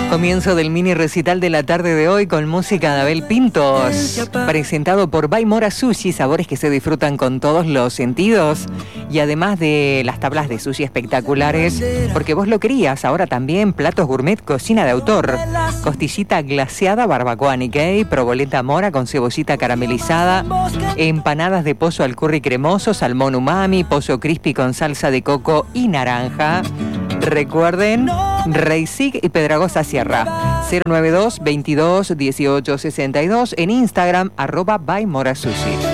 Comienzo del mini recital de la tarde de hoy con música de Abel Pintos, presentado por Baimora Sushi, sabores que se disfrutan con todos los sentidos, y además de las tablas de sushi espectaculares, porque vos lo querías, ahora también platos gourmet, cocina de autor, costillita glaseada, barbacoa Nikkei, proboleta mora con cebollita caramelizada, empanadas de pollo al curry cremoso, salmón umami, pollo crispy con salsa de coco y naranja. Recuerden, Reisig y Pedragosa Sierra, 092 22 18 62, en Instagram, @Baimora Sushi.